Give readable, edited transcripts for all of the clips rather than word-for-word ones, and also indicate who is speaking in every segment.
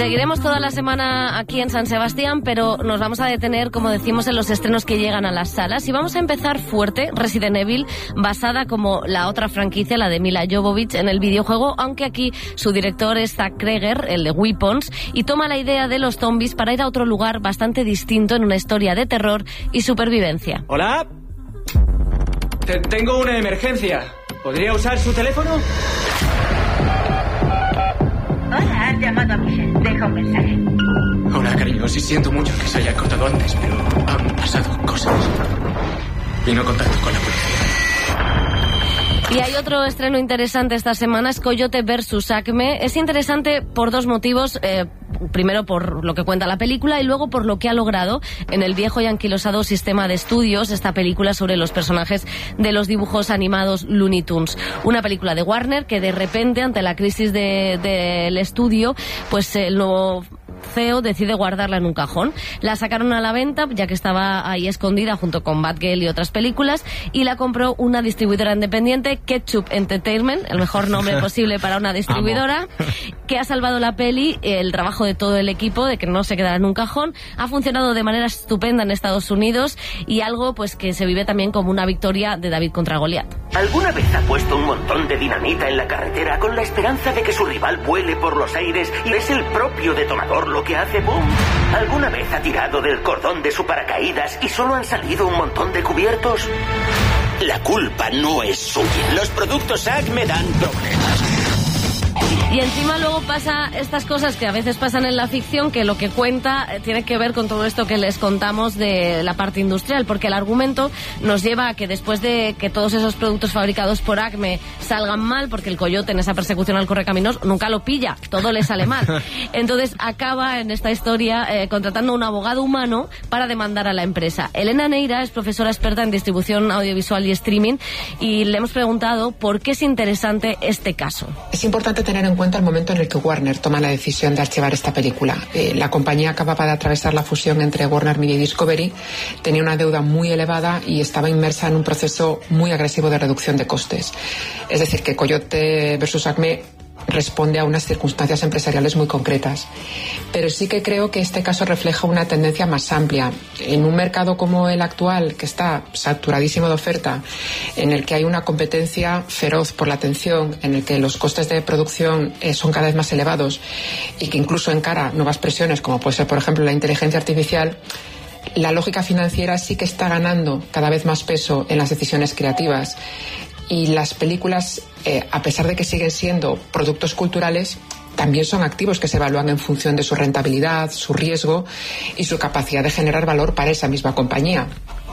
Speaker 1: Seguiremos toda la semana aquí en San Sebastián, pero nos vamos a detener, como decimos, en los estrenos que llegan a las salas. Y vamos a empezar fuerte, Resident Evil, basada como la otra franquicia, la de Mila Jovovich, en el videojuego, aunque aquí su director es Zack Kreger, el de Weapons, y toma la idea de los zombies para ir a otro lugar bastante distinto en una historia de terror y supervivencia.
Speaker 2: ¿Hola? Tengo una emergencia. ¿Podría usar su teléfono?
Speaker 3: Hola, has llamado a Michelle. Deja un mensaje.
Speaker 2: Hola, cariño. Sí, siento mucho que se haya cortado antes, pero han pasado cosas. Y no contacto con la policía.
Speaker 1: Y hay otro estreno interesante esta semana, es Coyote vs. Acme. Es interesante por dos motivos. Primero por lo que cuenta la película y luego por lo que ha logrado en el viejo y anquilosado sistema de estudios, esta película sobre los personajes de los dibujos animados Looney Tunes. Una película de Warner que de repente, ante la crisis del estudio, pues el nuevo CEO decide guardarla en un cajón. La sacaron a la venta, ya que estaba ahí escondida junto con Batgirl y otras películas, y la compró una distribuidora independiente, Ketchup Entertainment, el mejor nombre posible para una distribuidora, que ha salvado la peli, el trabajo de todo el equipo, de que no se quedara en un cajón. Ha funcionado de manera estupenda en Estados Unidos y algo pues que se vive también como una victoria de David contra Goliat.
Speaker 4: ¿Alguna vez ha puesto un montón de dinamita en la carretera con la esperanza de que su rival vuele por los aires y es el propio detonador lo que hace boom? ¿Alguna vez ha tirado del cordón de su paracaídas y solo han salido un montón de cubiertos? La culpa no es suya. Los productos Acme dan problemas.
Speaker 1: Y encima luego pasa estas cosas que a veces pasan en la ficción, que lo que cuenta tiene que ver con todo esto que les contamos de la parte industrial, porque el argumento nos lleva a que después de que todos esos productos fabricados por Acme salgan mal, porque el coyote en esa persecución al correcaminos nunca lo pilla, todo le sale mal. Entonces acaba en esta historia contratando a un abogado humano para demandar a la empresa. Elena Neira es profesora experta en distribución audiovisual y streaming y le hemos preguntado por qué es interesante este caso.
Speaker 5: Es importante tener en cuenta el momento en el que Warner toma la decisión de archivar esta película. La compañía acababa de atravesar la fusión entre Warner Media y Discovery, tenía una deuda muy elevada y estaba inmersa en un proceso muy agresivo de reducción de costes. Es decir, que Coyote vs. Acme responde a unas circunstancias empresariales muy concretas. Pero sí que creo que este caso refleja una tendencia más amplia. En un mercado como el actual, que está saturadísimo de oferta, en el que hay una competencia feroz por la atención, en el que los costes de producción son cada vez más elevados y que incluso encara nuevas presiones, como puede ser, por ejemplo, la inteligencia artificial, la lógica financiera sí que está ganando cada vez más peso en las decisiones creativas. Y las películas, a pesar de que siguen siendo productos culturales, también son activos que se evalúan en función de su rentabilidad, su riesgo y su capacidad de generar valor para esa misma compañía.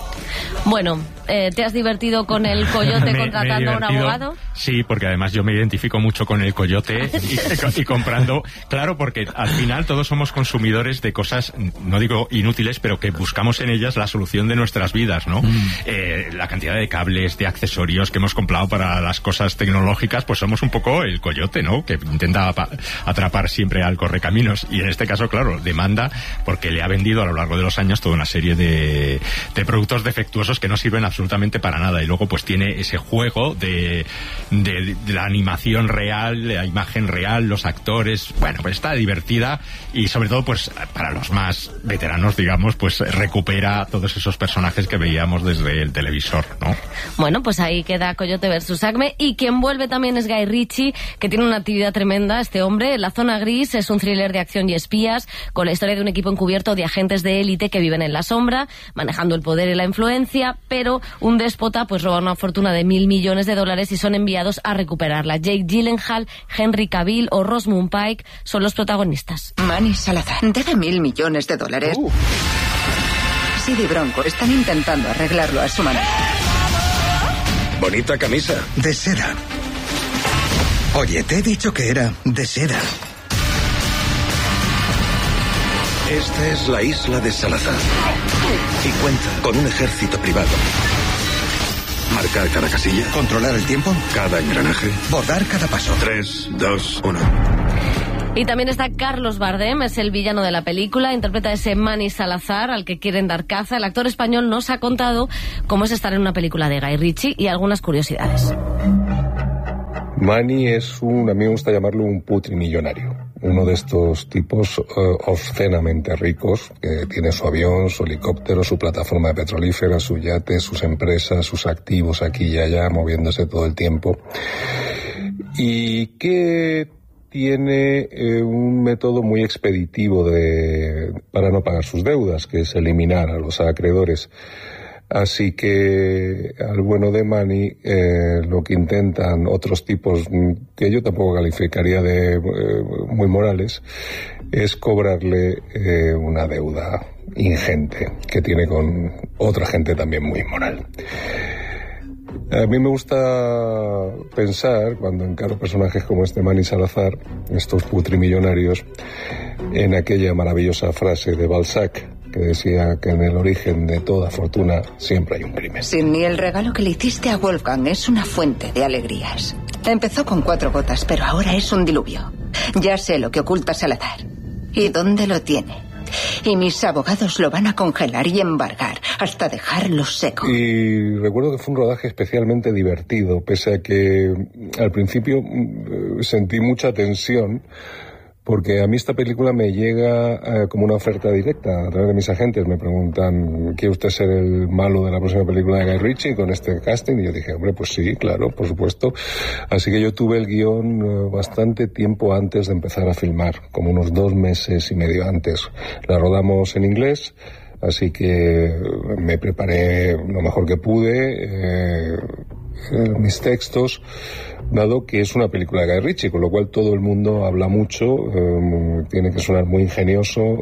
Speaker 1: Bueno, ¿te has divertido con el coyote contratando a un abogado?
Speaker 6: Sí, porque además yo me identifico mucho con el coyote y comprando, claro, porque al final todos somos consumidores de cosas, no digo inútiles, pero que buscamos en ellas la solución de nuestras vidas, ¿no? La cantidad de cables, de accesorios que hemos comprado para las cosas tecnológicas, pues somos un poco el coyote, ¿no? Que intenta atrapar siempre al correcaminos, y en este caso, claro, demanda porque le ha vendido a lo largo de los años toda una serie de productos defectuosos que no sirven absolutamente para nada, y luego pues tiene ese juego de la animación real, de la imagen real, los actores, bueno, pues está divertida y sobre todo pues para los más veteranos, digamos, pues recupera todos esos personajes que veíamos desde el televisor, ¿no? Bueno, pues ahí queda Coyote vs. Acme, y quien vuelve también es Guy Ritchie, que tiene una actividad tremenda, este hombre. La Zona Gris es un thriller de acción y espías con la historia de un equipo encubierto de agentes de élite que viven en la sombra, manejando el poder y la influencia, pero un déspota pues roba una fortuna de $1.000 millones y son enviados a recuperarla. Jake Gyllenhaal, Henry Cavill o Rosamund Pike son los protagonistas.
Speaker 7: Manny Salazar debe $1.000 millones. Sid y Bronco están intentando arreglarlo a su manera.
Speaker 8: Bonita camisa. De seda. Oye, te he dicho que era de seda. Esta es la isla de Salazar y cuenta con un ejército privado. Marcar cada casilla. Controlar el tiempo. Cada engranaje. Bordar cada paso. 3, 2, 1.
Speaker 1: Y también está Carlos Bardem, es el villano de la película, interpreta a ese Manny Salazar al que quieren dar caza. El actor español nos ha contado cómo es estar en una película de Guy Ritchie y algunas curiosidades.
Speaker 9: Manny es a mí me gusta llamarlo un putrimillonario. uno de estos tipos obscenamente ricos, que tiene su avión, su helicóptero, su plataforma petrolífera, su yate, sus empresas, sus activos aquí y allá, moviéndose todo el tiempo, y que tiene un método muy expeditivo para no pagar sus deudas, que es eliminar a los acreedores. Así que al bueno de Manny lo que intentan otros tipos, que yo tampoco calificaría de muy morales, es cobrarle una deuda ingente que tiene con otra gente también muy inmoral. A mí me gusta pensar, cuando encaro personajes como este Manny Salazar, estos putrimillonarios, en aquella maravillosa frase de Balzac, que decía que en el origen de toda fortuna siempre hay un crimen.
Speaker 7: Sidney, el regalo que le hiciste a Wolfgang es una fuente de alegrías. Empezó con 4 gotas, pero ahora es un diluvio. Ya sé lo que oculta Salazar y dónde lo tiene. Y mis abogados lo van a congelar y embargar hasta dejarlo seco.
Speaker 9: Y recuerdo que fue un rodaje especialmente divertido, pese a que al principio sentí mucha tensión, porque a mí esta película me llega como una oferta directa a través de mis agentes. Me preguntan, ¿quiere usted ser el malo de la próxima película de Guy Ritchie con este casting? Y yo dije, hombre, pues sí, claro, por supuesto. Así que yo tuve el guión bastante tiempo antes de empezar a filmar, como unos 2 meses y medio antes. La rodamos en inglés, así que me preparé lo mejor que pude, mis textos, dado que es una película de Guy Ritchie, con lo cual todo el mundo habla mucho, tiene que sonar muy ingenioso,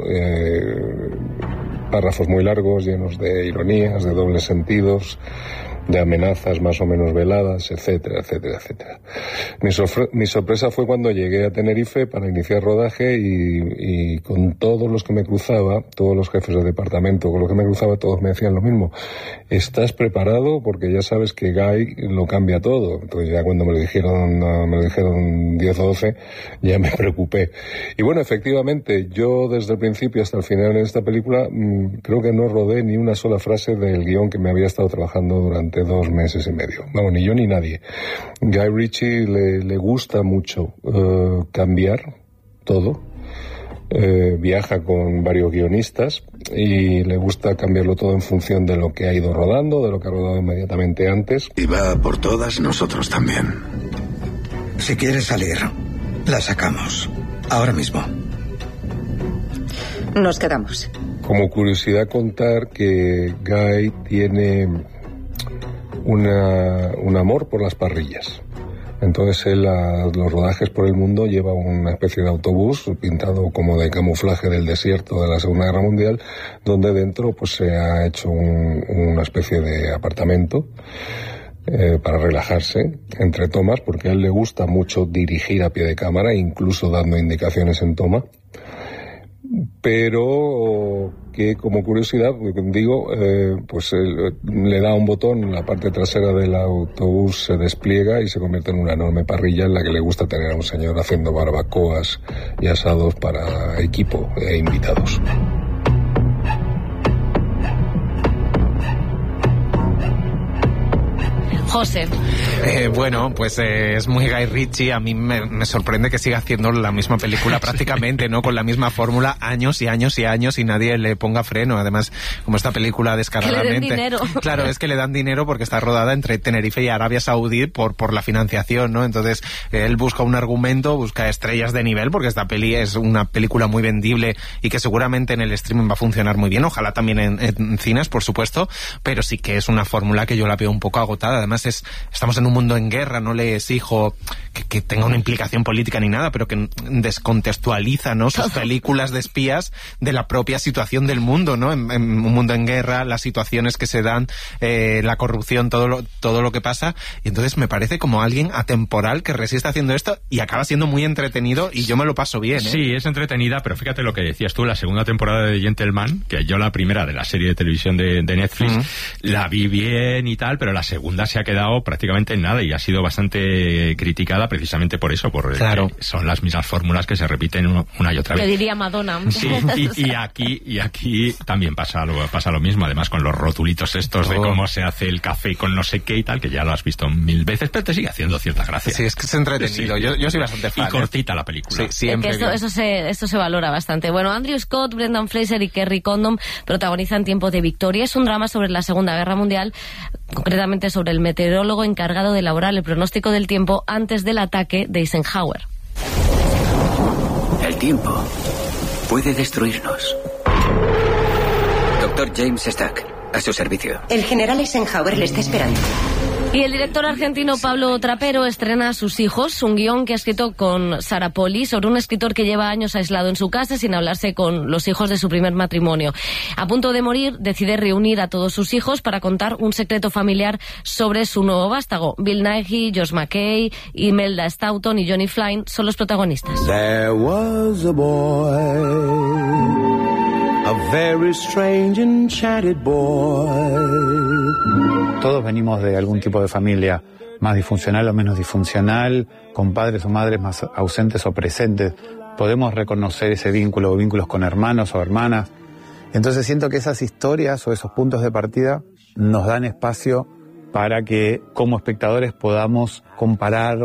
Speaker 9: párrafos muy largos, llenos de ironías, de dobles sentidos, de amenazas más o menos veladas, etcétera, etcétera, etcétera. Mi sorpresa fue cuando llegué a Tenerife para iniciar rodaje y con todos los que me cruzaba, todos los jefes de departamento con los que me cruzaba, todos me decían lo mismo: ¿estás preparado? Porque ya sabes que Guy lo cambia todo. Entonces ya cuando me lo dijeron 10 o 12, ya me preocupé. Y bueno, efectivamente, yo desde el principio hasta el final en esta película creo que no rodé ni una sola frase del guión que me había estado trabajando durante 2 meses y medio. Vamos, ni yo ni nadie. Guy Ritchie le gusta mucho cambiar todo. Viaja con varios guionistas y le gusta cambiarlo todo en función de lo que ha ido rodando, de lo que ha rodado inmediatamente antes.
Speaker 8: Y va por todas, nosotros también. Si quieres salir, la sacamos. Ahora mismo.
Speaker 7: Nos quedamos.
Speaker 9: Como curiosidad contar que Guy tiene un amor por las parrillas. Entonces él a los rodajes por el mundo lleva una especie de autobús pintado como de camuflaje del desierto de la Segunda Guerra Mundial, donde dentro pues se ha hecho una especie de apartamento para relajarse entre tomas, porque a él le gusta mucho dirigir a pie de cámara, incluso dando indicaciones en toma. Pero que como curiosidad, digo, pues le da un botón, en la parte trasera del autobús se despliega y se convierte en una enorme parrilla en la que le gusta tener a un señor haciendo barbacoas y asados para equipo e invitados.
Speaker 1: José.
Speaker 10: Bueno, pues es muy Guy Ritchie. A mí me sorprende que siga haciendo la misma película prácticamente, ¿no? Con la misma fórmula, años y años y años, y nadie le ponga freno. Además, como esta película descaradamente...
Speaker 1: Que le den dinero.
Speaker 10: Claro, es que le dan dinero porque está rodada entre Tenerife y Arabia Saudí por la financiación, ¿no? Entonces, él busca un argumento, busca estrellas de nivel, porque esta peli es una película muy vendible y que seguramente en el streaming va a funcionar muy bien. Ojalá también en cines, por supuesto, pero sí que es una fórmula que yo la veo un poco agotada. Además, estamos en un mundo en guerra, no le exijo que tenga una implicación política ni nada, pero que descontextualiza, ¿no?, sus películas de espías de la propia situación del mundo, ¿no? En un mundo en guerra, las situaciones que se dan, la corrupción, todo lo que pasa, y entonces me parece como alguien atemporal que resiste haciendo esto y acaba siendo muy entretenido, y yo me lo paso bien, ¿eh?
Speaker 6: Sí, es entretenida, pero fíjate lo que decías tú, la segunda temporada de Gentleman, que yo la primera de la serie de televisión de Netflix, la vi bien y tal, pero la segunda se ha quedado prácticamente en nada y ha sido bastante criticada precisamente por eso, por
Speaker 10: claro.
Speaker 6: que son las mismas fórmulas que se repiten una y otra vez.
Speaker 1: Que diría Madonna.
Speaker 6: Sí, y aquí también pasa lo mismo, además con los rotulitos estos de cómo se hace el café con no sé qué y tal, que ya lo has visto 1000 veces, pero te sigue haciendo cierta gracia.
Speaker 10: Sí, es que es entretenido. Sí. Yo soy bastante fan.
Speaker 6: Y cortita la película.
Speaker 10: Sí, siempre.
Speaker 1: Esto se valora bastante. Bueno, Andrew Scott, Brendan Fraser y Kerry Condon protagonizan Tiempo de Victoria. Es un drama sobre la Segunda Guerra Mundial, concretamente sobre el meteorólogo encargado de elaborar el pronóstico del tiempo antes del ataque de Eisenhower.
Speaker 11: El tiempo puede destruirnos. Dr. James Stack, a su servicio.
Speaker 12: El general Eisenhower le está esperando.
Speaker 1: Y el director argentino Pablo Trapero estrena Sus hijos, un guión que ha escrito con Sara Poli sobre un escritor que lleva años aislado en su casa sin hablarse con los hijos de su primer matrimonio. A punto de morir, decide reunir a todos sus hijos para contar un secreto familiar sobre su nuevo vástago. Bill Nighy, Josh McKay, Imelda Staunton y Johnny Flynn son los protagonistas.
Speaker 13: There was a boy, a very strange enchanted boy.
Speaker 14: Todos venimos de algún tipo de familia, más disfuncional o menos disfuncional, con padres o madres más ausentes o presentes. Podemos reconocer ese vínculo o vínculos con hermanos o hermanas. Entonces siento que esas historias o esos puntos de partida nos dan espacio para que como espectadores podamos comparar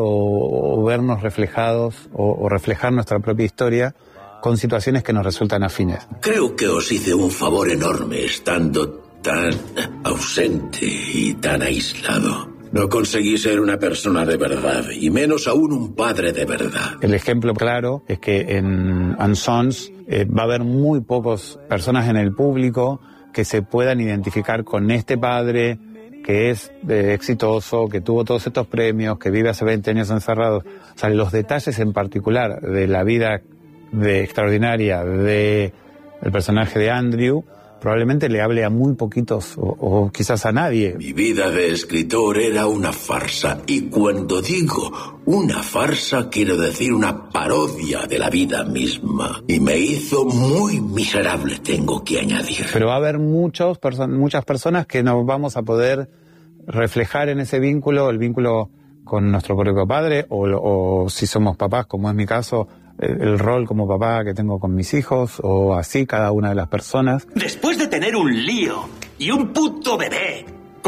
Speaker 14: o vernos reflejados o reflejar nuestra propia historia con situaciones que nos resultan afines.
Speaker 15: Creo que os hice un favor enorme estando tan ausente y tan aislado. No conseguí ser una persona de verdad, y menos aún un padre de verdad.
Speaker 14: El ejemplo claro es que en Sons va a haber muy pocas personas en el público que se puedan identificar con este padre que es exitoso, que tuvo todos estos premios, que vive hace 20 años encerrado. O sea, los detalles en particular de la vida extraordinaria del personaje de Andrew probablemente le hable a muy poquitos o quizás a nadie.
Speaker 15: Mi vida de escritor era una farsa, y cuando digo una farsa quiero decir una parodia de la vida misma, y me hizo muy miserable, tengo que añadir.
Speaker 14: Pero va a haber muchas personas que nos vamos a poder reflejar en ese vínculo, el vínculo con nuestro propio padre, o si somos papás, como es mi caso, el rol como papá que tengo con mis hijos, o así cada una de las personas.
Speaker 16: Después de tener un lío y un puto bebé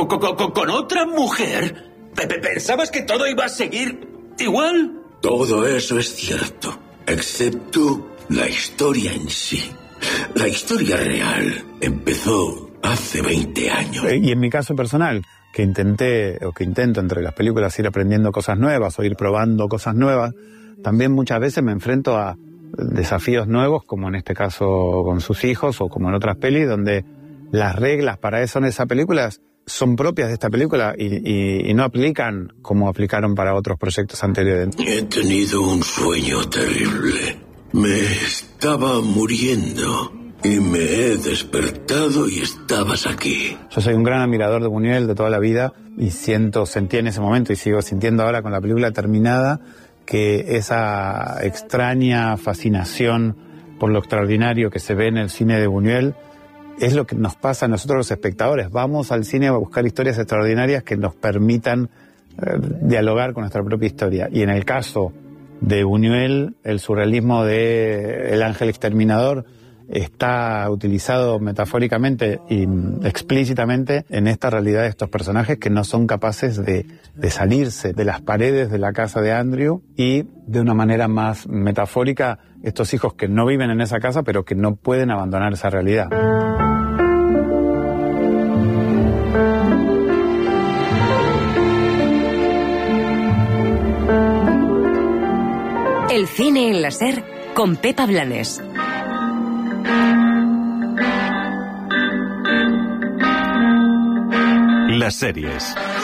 Speaker 16: con otra mujer, ¿pensabas que todo iba a seguir igual?
Speaker 15: Todo eso es cierto, excepto la historia en sí. La historia real empezó hace 20 años.
Speaker 14: Y en mi caso personal, que intento entre las películas ir aprendiendo cosas nuevas o ir probando cosas nuevas, también muchas veces me enfrento a desafíos nuevos, como en este caso con sus hijos o como en otras pelis, donde las reglas para eso en esas películas son propias de esta película y no aplican como aplicaron para otros proyectos anteriores.
Speaker 15: He tenido un sueño terrible. Me estaba muriendo y me he despertado y estabas aquí.
Speaker 14: Yo soy un gran admirador de Buñuel de toda la vida y sentí en ese momento y sigo sintiendo ahora con la película terminada que esa extraña fascinación por lo extraordinario que se ve en el cine de Buñuel es lo que nos pasa a nosotros los espectadores. Vamos al cine a buscar historias extraordinarias que nos permitan dialogar con nuestra propia historia. Y en el caso de Buñuel, el surrealismo de El Ángel Exterminador está utilizado metafóricamente y explícitamente en esta realidad de estos personajes que no son capaces de salirse de las paredes de la casa de Andrew, y de una manera más metafórica estos hijos que no viven en esa casa pero que no pueden abandonar esa realidad.
Speaker 17: El cine en la SER con Pepa Blanes.
Speaker 18: Las series.